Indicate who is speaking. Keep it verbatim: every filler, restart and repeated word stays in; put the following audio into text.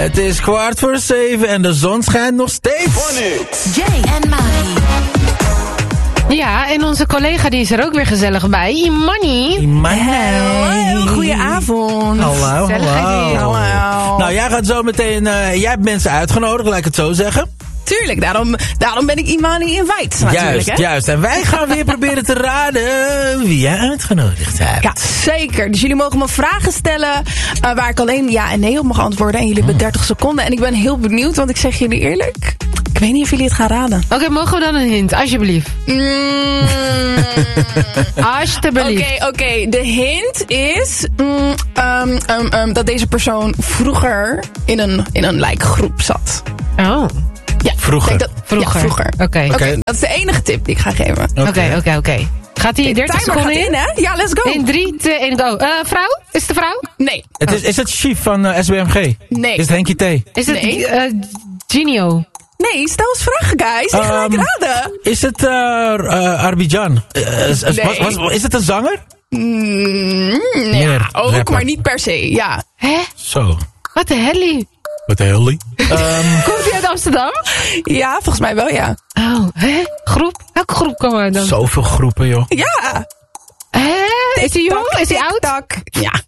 Speaker 1: Het is kwart voor zeven en de zon schijnt nog steeds.
Speaker 2: Jay en Mari.
Speaker 3: Ja, en onze collega die is er ook weer gezellig bij. Imani.
Speaker 1: Imani.
Speaker 4: Hallo, goedenavond.
Speaker 1: Hallo,
Speaker 3: Gezelligheid hier.
Speaker 1: hallo.
Speaker 4: Hallo.
Speaker 1: Nou, jij gaat zo meteen... Uh, jij hebt mensen uitgenodigd, laat ik het zo zeggen.
Speaker 4: Tuurlijk, daarom, daarom ben ik Imani invite.
Speaker 1: Juist,
Speaker 4: natuurlijk, hè?
Speaker 1: juist. En wij gaan weer proberen te raden wie jij uitgenodigd hebt.
Speaker 4: Ja, zeker. Dus jullie mogen me vragen stellen uh, waar ik alleen ja en nee op mag antwoorden. En jullie hebben dertig seconden. En ik ben heel benieuwd, want ik zeg jullie eerlijk, ik weet niet of jullie het gaan raden.
Speaker 3: Oké, okay, mogen we dan een hint, alsjeblieft?
Speaker 4: Mm.
Speaker 3: Alsjeblieft.
Speaker 4: Oké, okay, oké. Okay. De hint is mm, um, um, um, dat deze persoon vroeger in een, in een like, groep zat.
Speaker 3: Oh.
Speaker 4: Ja,
Speaker 1: Vroeger.
Speaker 4: Dat,
Speaker 3: Vroeger.
Speaker 4: Ja, vroeger.
Speaker 3: Oké.
Speaker 4: Okay.
Speaker 3: Oké,
Speaker 4: Okay, dat is de enige tip die ik ga geven.
Speaker 3: oké, oké, oké. Gaat die dertig seconden in?
Speaker 4: in, hè? Ja, let's go.
Speaker 3: In drie, twee, één, go. Uh, vrouw? Is het de vrouw?
Speaker 4: Nee.
Speaker 1: Het is, is het Chief van uh, S B M G?
Speaker 4: Nee.
Speaker 1: Is het Henkie T?
Speaker 3: Is het
Speaker 4: Nee.
Speaker 3: uh, Genio?
Speaker 4: Nee, stel eens vragen, guys. Die ga ik
Speaker 1: Um,
Speaker 4: raden.
Speaker 1: Is het uh, uh, Arbidjan? Uh, is,
Speaker 4: Nee.
Speaker 1: was, was, is het een zanger?
Speaker 4: Mm,
Speaker 1: Meer
Speaker 4: ja, ook,
Speaker 1: rapper.
Speaker 4: maar niet per se. Ja.
Speaker 3: Hè?
Speaker 1: Zo.
Speaker 3: Wat de hellie?
Speaker 1: Wat de hell? Um,
Speaker 3: Komt hij uit Amsterdam?
Speaker 4: Ja, volgens mij wel, ja.
Speaker 3: Oh, hè? Groep? Welke groep komen we dan?
Speaker 1: zoveel groepen, joh.
Speaker 4: Ja.
Speaker 3: Hè? Is hij jong? Is hij oud?
Speaker 4: Tak. Ja.